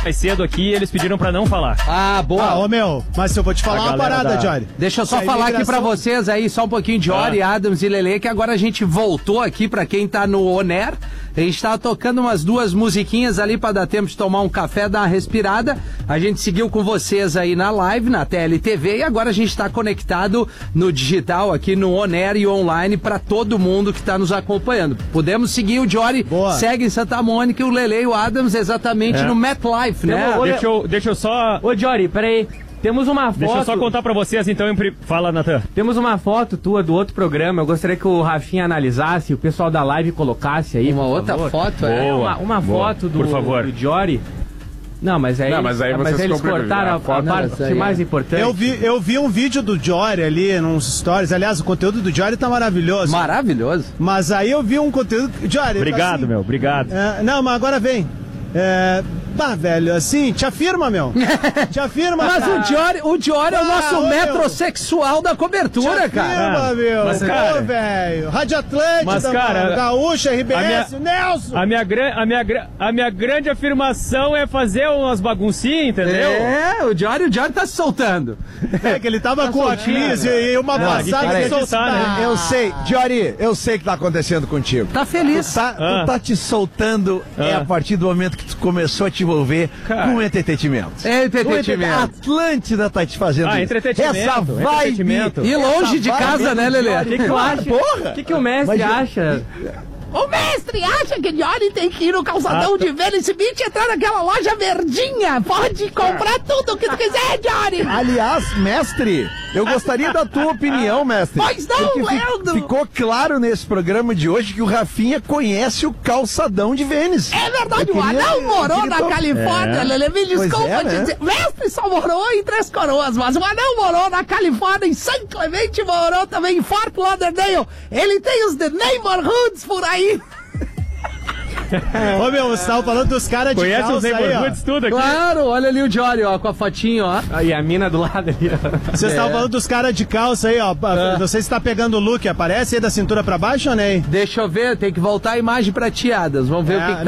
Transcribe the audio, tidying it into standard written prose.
mais cedo aqui, eles pediram pra não falar. Ah, boa. Ô meu, mas eu vou te falar uma parada, Jory. Deixa eu só falar aqui pra vocês aí, só um pouquinho de Jory, Adams e Lelê, que agora a gente voltou aqui pra quem tá no On-Air. A gente tava tocando umas 2 musiquinhas ali pra dar tempo de tomar um café, dar uma respirada. A gente seguiu com vocês aí na live, na TLTV, e agora a gente tá conectado no digital aqui no On-Air e online pra todo mundo que tá nos acompanhando. Podemos seguir o Jory, segue em Santa Mônica, e o Lelê e o Adams exatamente no MetLife, né? Deixa eu só... Ô, Jory, peraí. Temos uma foto... Deixa eu só contar pra vocês, então. Fala, Natan. Temos uma foto tua do outro programa. Eu gostaria que o Rafinha analisasse, o pessoal da live colocasse aí. Uma outra foto, Uma foto do Jory. Não, mas aí eles cortaram a parte mais importante. Eu vi um vídeo do Jory ali, nos stories. Aliás, o conteúdo do Jory tá maravilhoso. Maravilhoso. Mas aí eu vi um conteúdo... Jory, obrigado, assim, meu, obrigado. Não, mas agora vem. Velho, assim, te afirma, meu. Te afirma, mas cara. o Jory é o nosso metrosexual da cobertura, te afirma, cara. Meu. Mas, cara, velho. Rádio Atlântida, mas, cara, mano. Gaúcha, RBS, Nelson. A minha grande afirmação é fazer umas baguncinhas, entendeu? O Jory tá se soltando. Que ele tava com a crise e uma passada que soltar, né? Eu sei, Jory, eu sei o que tá acontecendo contigo. Tá feliz. Tu tá te soltando a partir do momento que tu começou a te envolver com entretenimento. Entretenimento. A Atlântida tá te fazendo isso. Entretenimento. Essa vibe. E longe de casa, né, Lelê? O que tu acha? Porra! O que o mestre acha? O mestre acha que Jory tem que ir no calçadão de Vênice Beach e entrar naquela loja verdinha. Pode comprar tudo o que tu quiser, Jory. Aliás, mestre, eu gostaria da tua opinião, mestre. Pois não, Leandro. Ficou claro nesse programa de hoje que o Rafinha conhece o calçadão de Vênice. É verdade, o anão morou na Califórnia, Lelê. Me desculpa te dizer. Mestre só morou em Três Coroas, mas o anão morou na Califórnia, em San Clemente, morou também em Fort Lauderdale. Ele tem os The Neighborhoods por aí. Ô meu, você tava falando dos caras de Conhece calça os aí, neighborhoods tudo aqui? Claro, olha ali o Jory, ó, com a fotinho, ó. Aí a mina do lado ali, ó. Vocês estavam falando dos caras de calça aí, ó. Não sei se tá pegando o look, aparece aí da cintura pra baixo ou nem? Deixa eu ver, tem que voltar a imagem prateadas. Vamos ver o que tá